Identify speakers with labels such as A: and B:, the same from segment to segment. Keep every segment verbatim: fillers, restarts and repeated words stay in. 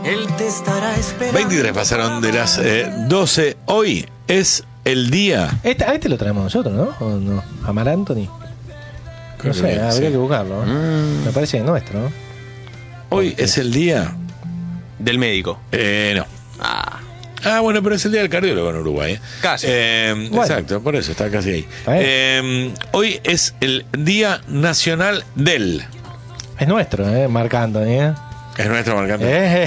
A: Él te estará esperando.
B: veintitrés pasaron de las eh, doce. Hoy es el día.
C: Este, a este lo traemos nosotros, ¿no? ¿O no? ¿A Mar Anthony?
B: Creo
C: No sé,
B: que
C: habría
B: sí.
C: que buscarlo. ¿no?
B: Mm.
C: Me parece nuestro, ¿no?
B: Hoy es el día.
D: Del médico.
B: Eh, no.
D: Ah.
B: Ah, bueno, pero es el día del cardiólogo en Uruguay. ¿eh?
D: Casi.
B: Eh,
C: Bueno.
B: Exacto, por eso está casi ahí.
C: Está bien.
B: Eh, hoy es el Día Nacional del.
C: Es nuestro, ¿eh? Marc Anthony, ¿eh?
B: Es nuestro marcante.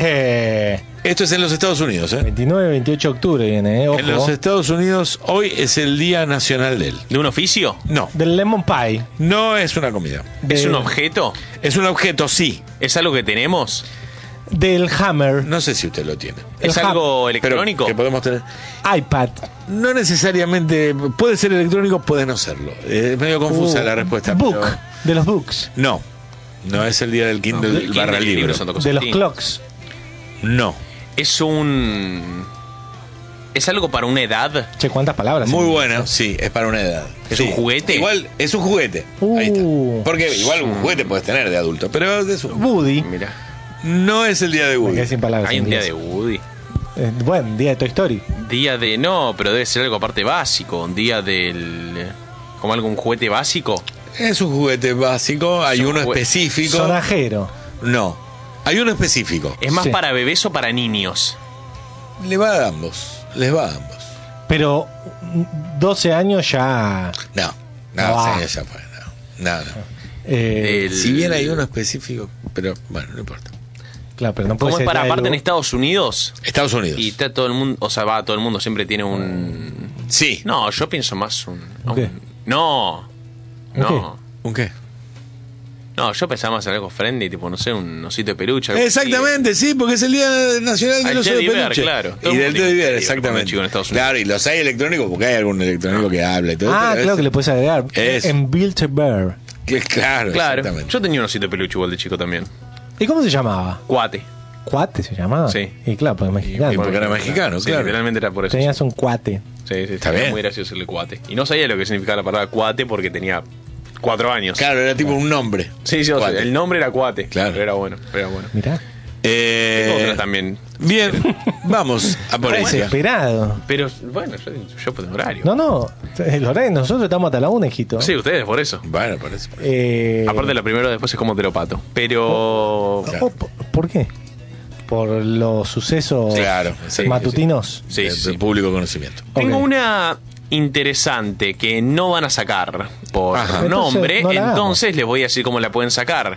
C: Eh,
B: Esto es en los Estados Unidos, ¿eh?
C: veintinueve y veintiocho de octubre viene, ¿eh? Ojo.
B: En los Estados Unidos, hoy es el Día Nacional del.
D: ¿De un oficio?
B: No,
C: Del lemon pie.
B: no es una comida.
D: ¿Es
C: De-
D: un objeto?
B: Es un objeto, sí.
D: ¿Es algo que tenemos?
C: Del hammer.
B: No sé si usted lo tiene.
D: ¿Es
C: El
D: algo
B: Pero
D: electrónico?
B: que podemos tener.
C: iPad.
B: No necesariamente. Puede ser electrónico, puede no serlo. Es medio confusa
C: Uh,
B: la respuesta.
C: Book.
B: pero-
C: De los books.
B: No. No es el día del Kindle
D: ¿Quién
B: barra
D: del
B: libro.
D: libro Santo
C: De los
D: Constantino?
C: clocks.
B: No.
D: Es un... ¿Es algo para una edad?
C: Che, ¿cuántas palabras?
B: Muy bueno, sí, es para una edad.
D: ¿Es
B: Sí.
D: un juguete?
B: Igual, es un juguete.
C: Uh.
B: Ahí está. Porque igual un juguete puedes tener de adulto, pero es un-
C: Woody.
D: Mira.
B: no es el día de
C: Me
B: Woody.
C: quedé sin palabras.
D: Hay
C: en
D: un día
C: inglés.
D: de Woody.
C: Eh, bueno, día de Toy Story.
D: Día de... No, pero debe ser algo aparte básico. Un día del... ¿Como algún juguete básico?
B: Es un juguete básico, hay
D: Es un
B: uno
D: juguete.
B: específico.
C: Sonajero.
B: No. Hay uno específico.
D: ¿Es más
C: Sí.
D: para bebés o para niños?
B: Le va a ambos. Les va a ambos.
C: Pero doce años ya.
B: No. No,
C: No va.
B: sí, ya fue. No. No, no.
C: Eh,
D: El-
B: Si bien hay uno específico, pero bueno, no importa.
C: claro, pero no puede
D: ¿Cómo es
C: ser
D: para
C: día del
D: aparte en
C: Bo-
D: Estados Unidos?
B: Estados Unidos.
D: Y está todo el mundo... O sea, va, todo el mundo siempre tiene un...
B: Sí.
D: No, yo pienso más un...
C: ¿Un qué?
D: un- No.
C: ¿Un
D: No.
B: ¿Un qué?
D: No, yo pensaba más en algo friendly, tipo, no sé, un osito de peluche. algo
B: Exactamente, sí, porque es el Día Nacional
D: Al
B: del Oso de
D: Teddy Bear,
B: Peluche.
D: claro. Todo
B: Y
D: el
B: del
D: mundo
B: Teddy
D: tiene
B: Bear,
D: Teddy Bear cuando
B: exactamente.
D: es chico en Estados Unidos.
B: Claro, y los hay electrónicos porque hay algún electrónico que habla y todo.
C: Ah,
B: pero
C: claro
B: es-
C: que le puedes agregar.
B: Es-
C: En Built a Bear.
B: que- claro,
D: Claro,
B: exactamente.
D: yo tenía un osito de peluche igual de chico también.
C: ¿Y cómo se llamaba?
D: Cuate.
C: ¿Cuate se llamaba?
D: Sí.
C: Y claro, porque es mexicano.
B: y porque era mexicano,
D: Sí,
B: claro.
D: literalmente era por eso.
C: Tenías un cuate.
D: Sí, sí, sí,
B: Está
D: era
B: bien.
D: muy gracioso el cuate. Y no sabía lo que significaba la palabra cuate porque tenía cuatro años.
B: Claro, era tipo un nombre.
D: Sí, sí, o sea,
B: Cuate.
D: el nombre era cuate.
B: Claro.
D: Pero era bueno, pero era bueno.
C: Mirá.
B: Eh,
D: Tengo otras también.
B: Bien, vamos a por
C: Está
B: ella.
C: desesperado.
D: Pero bueno, yo, yo por el horario.
C: No, no. El horario, nosotros estamos hasta la una, hijito.
D: Sí, ustedes por eso.
B: Bueno, por eso.
C: Eh,
D: Aparte, la primera después es como teropato. Pero.
C: oh, ¿por, por qué? Por los sucesos
B: Claro, sí,
C: matutinos.
D: Sí,
B: de,
D: sí,
B: de
D: sí.
B: público conocimiento.
D: Tengo
C: Ok.
D: una interesante que no van a sacar por
B: Ajá.
D: nombre,
C: Entonces, no la
D: entonces les voy a decir cómo la pueden sacar.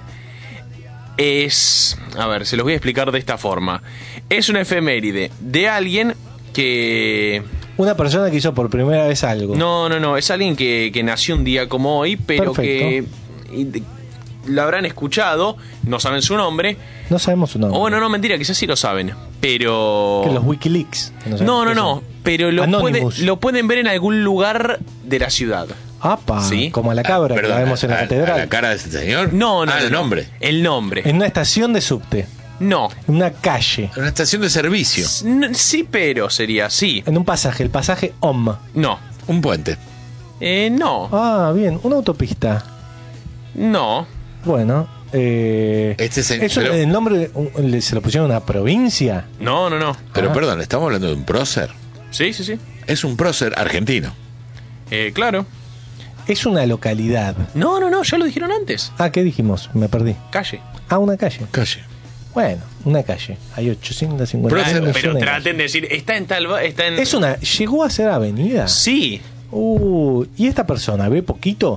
D: Es, a ver, se los voy a explicar de esta forma. Es una efeméride de alguien que...
C: Una persona que hizo por primera vez algo.
D: No, no, no, es alguien que, que nació un día como hoy, pero
C: Perfecto.
D: que y- lo habrán escuchado, no saben su nombre.
C: No sabemos su nombre.
D: O bueno, no, mentira, quizás sí lo saben, pero...
C: Que los Wikileaks. que no,
D: No,
C: sabemos
D: no,
C: qué
D: no,
C: son.
D: pero lo, puede-
C: Anonymous.
D: lo pueden ver en algún lugar de la ciudad.
C: Apa,
D: Sí.
C: como a la cabra
B: Ah,
C: que
B: perdón,
C: la vemos en la
B: a-
C: catedral.
B: a la cara de ese señor?
D: No, no,
B: Ah,
D: no,
B: el
D: no.
B: nombre.
D: El nombre.
C: En una estación de subte.
D: No.
C: En una calle.
B: Una estación de servicio.
D: N- Sí, pero sería sí.
C: En un pasaje. El pasaje O M.
D: No.
B: Un puente.
D: Eh, no.
C: Ah, bien. Una autopista.
D: No.
C: Bueno. Eh,
B: Este es el-
C: ¿eso,
B: pero-
C: el nombre un- le- se lo pusieron a una provincia?
D: No, no, no.
B: Pero
C: Ah.
B: perdón, estamos hablando de un prócer.
D: Sí, sí, sí.
B: Es un prócer argentino.
D: Eh, claro.
C: Es una localidad.
D: No, no, no, ya lo dijeron antes.
C: Ah, ¿qué dijimos? Me perdí.
D: Calle.
C: Ah, una calle.
B: Calle.
C: Bueno, una calle. Hay ochocientos cincuenta
B: Pero-
C: millones
D: Pero
C: de
D: traten de decir, está en tal... ba- Está en...
C: calles. Es una. ¿Llegó a ser avenida?
D: Sí.
C: Uh, ¿y esta persona ve poquito?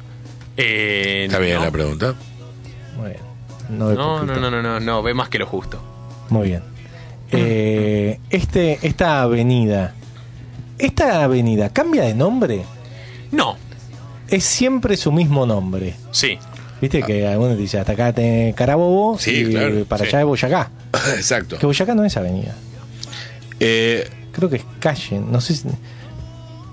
D: Eh,
B: Está bien
D: no.
B: la pregunta.
C: Bueno, no ve
D: No,
C: poquito.
D: no, no, no, no, no, ve más que lo justo.
C: Muy bien. Eh, este, esta avenida. ¿Esta avenida cambia de nombre?
D: No.
C: Es siempre su mismo nombre.
D: Sí.
C: Viste que algunos dicen hasta acá tenés Carabobo
B: Sí,
C: y
B: claro,
C: para
B: sí.
C: allá es Boyacá.
B: Exacto.
C: Que Boyacá no es avenida.
B: Eh,
C: Creo que es calle. No sé si-